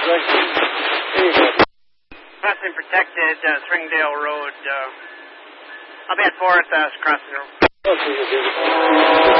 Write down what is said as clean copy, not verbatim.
Crossing protected, Springdale Road. I'll be at 4th, crossing the road.